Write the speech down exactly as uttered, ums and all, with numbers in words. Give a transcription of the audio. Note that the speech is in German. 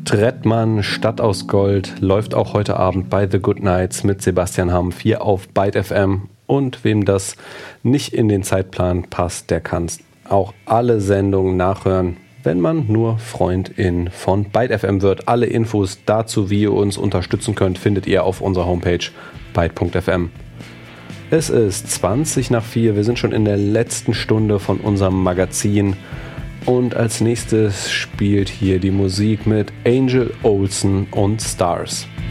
Trettmann, Stadt aus Gold, läuft auch heute Abend bei The Good Nights mit Sebastian Hamm hier auf Byte F M. Und wem das nicht in den Zeitplan passt, der kann auch alle Sendungen nachhören, wenn man nur Freundin von Byte F M wird. Alle Infos dazu, wie ihr uns unterstützen könnt, findet ihr auf unserer Homepage byte punkt f m. Es ist zwanzig nach vier, wir sind schon in der letzten Stunde von unserem Magazin. Und als nächstes spielt hier die Musik mit Angel Olsen und Stars.